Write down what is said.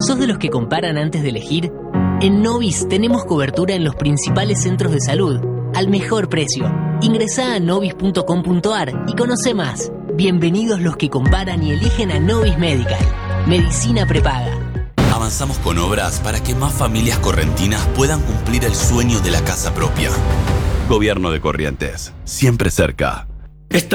¿Sos de los que comparan antes de elegir? En Novis tenemos cobertura en los principales centros de salud, al mejor precio. Ingresá a novis.com.ar y conoce más. Bienvenidos los que comparan y eligen a Novis Medical. Medicina prepaga. Avanzamos con obras para que más familias correntinas puedan cumplir el sueño de la casa propia. Gobierno de Corrientes, siempre cerca.